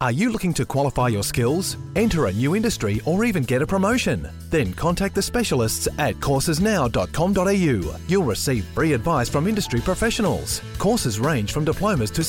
Are you looking to qualify your skills, enter a new industry, or even get a promotion? Then contact the specialists at coursesnow.com.au. You'll receive free advice from industry professionals. Courses range from diplomas to